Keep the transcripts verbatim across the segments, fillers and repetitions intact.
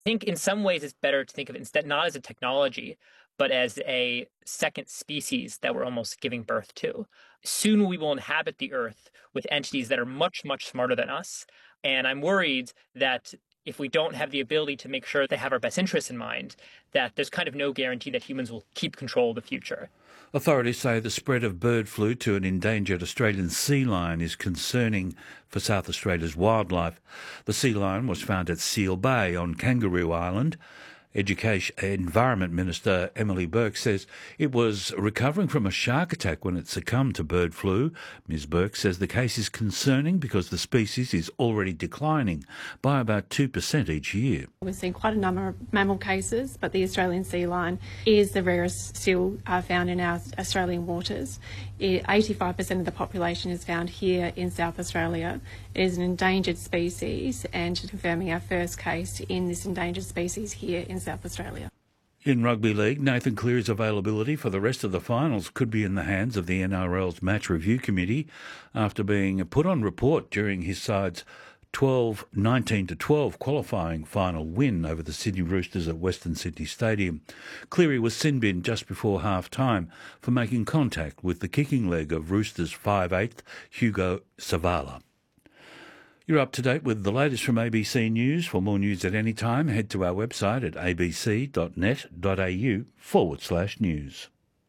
think in some ways it's better to think of it instead not as a technology, but as a second species that we're almost giving birth to. Soon we will inhabit the Earth with entities that are much, much smarter than us. And I'm worried that if we don't have the ability to make sure they have our best interests in mind, that there's kind of no guarantee that humans will keep control of the future. Authorities say the spread of bird flu to an endangered Australian sea lion is concerning for South Australia's wildlife. The sea lion was found at Seal Bay on Kangaroo Island. Education Environment Minister Emily Burke says it was recovering from a shark attack when it succumbed to bird flu. Ms Burke says the case is concerning because the species is already declining by about two percent each year. We've seen quite a number of mammal cases, but the Australian sea lion is the rarest still uh, found in our Australian waters. eighty-five percent of the population is found here in South Australia. It is an endangered species, and confirming our first case in this endangered species here in South Australia. In Rugby League, Nathan Cleary's availability for the rest of the finals could be in the hands of the N R L's Match Review Committee after being put on report during his side's twelve nineteen to twelve qualifying final win over the Sydney Roosters at Western Sydney Stadium. Cleary was sin-binned just before half-time for making contact with the kicking leg of Roosters five eighth Hugo Savala. You're up to date with the latest from A B C News. For more news at any time, head to our website at abc.net.au forward slash news.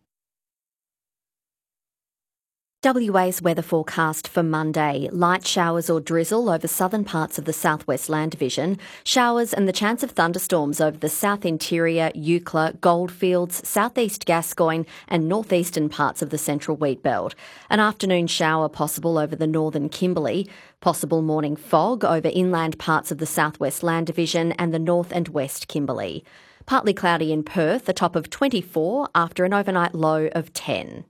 W A's weather forecast for Monday. Light showers or drizzle over southern parts of the southwest land division. Showers and the chance of thunderstorms over the south interior, Eucla, Goldfields, southeast Gascoyne and northeastern parts of the central wheat belt. An afternoon shower possible over the northern Kimberley. Possible morning fog over inland parts of the southwest land division and the north and west Kimberley. Partly cloudy in Perth, a top of twenty-four after an overnight low of ten.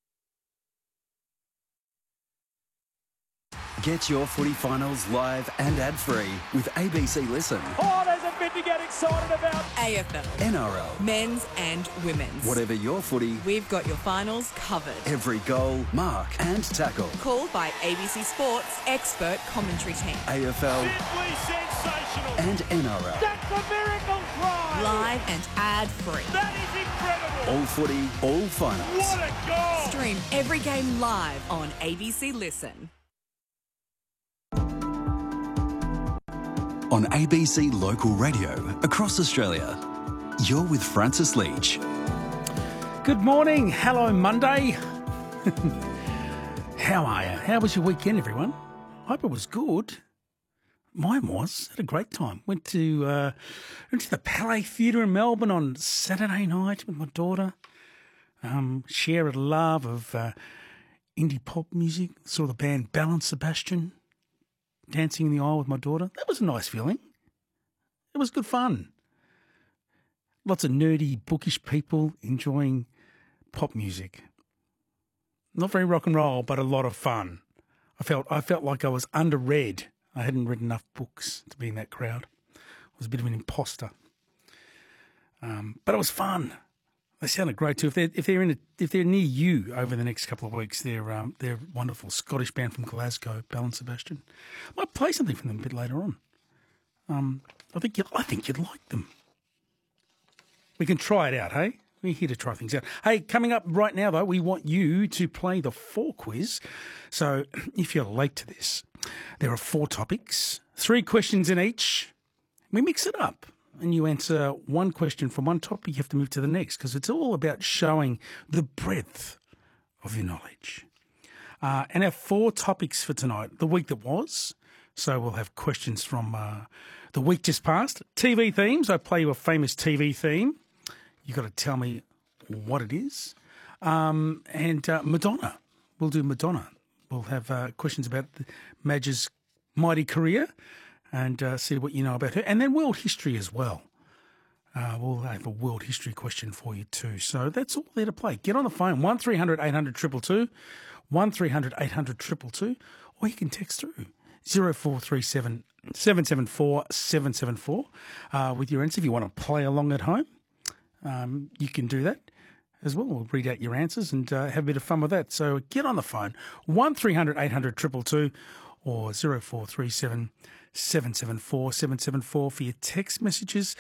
Get your footy finals live and ad-free with A B C Listen. Oh, there's a bit to get excited about. A F L, N R L, men's and women's. Whatever your footy, we've got your finals covered. Every goal, mark and tackle. Called by A B C Sports expert commentary team. A F L Simply sensational. And N R L. That's a miracle try. Live and ad-free. That is incredible. All footy, all finals. What a goal. Stream every game live on A B C Listen. On A B C Local Radio across Australia, you're with Francis Leach. Good morning. Hello, Monday. How are you? How was your weekend, everyone? Hope it was good. Mine was. Had a great time. Went to uh, went to the Palais Theatre in Melbourne on Saturday night with my daughter. Um, share a love of uh, indie pop music. Saw the band Belle and Sebastian dancing in the aisle with my daughter. That was a nice feeling. It was good fun. Lots of nerdy, bookish people enjoying pop music. Not very rock and roll, but a lot of fun. I felt I felt like I was underread. I hadn't read enough books to be in that crowd. I was a bit of an imposter. Um, but it was fun. They sounded great too. If they're if they're in a, if they're near you over the next couple of weeks, they're um, they're a wonderful Scottish band from Glasgow, Belle and Sebastian. I might play something from them a bit later on. Um, I think you I think you'd like them. We can try it out, hey? We're here to try things out. Hey, coming up right now though, we want you to play the four quiz. So if you're late to this, there are four topics, three questions in each. We mix it up. And you answer one question from one topic, you have to move to the next because it's all about showing the breadth of your knowledge. Uh, and our four topics for tonight, the week that was. So we'll have questions from uh, the week just past. T V themes. I play you a famous T V theme. You've got to tell me what it is. Um, and uh, Madonna. We'll do Madonna. We'll have uh, questions about Madge's mighty career. And uh, see what you know about her. And then world history as well. Uh, we'll have a world history question for you too. So that's all there to play. Get on the phone, one three hundred eight hundred two two two, one three hundred eight hundred two two two, or you can text through zero four three seven, seven seven four, seven seven four uh, with your answer. If you want to play along at home, um, you can do that as well. We'll read out your answers and uh, have a bit of fun with that. So get on the phone, one three hundred eight hundred two two two or zero four three seven, seven seven four seven seven four for your text messages.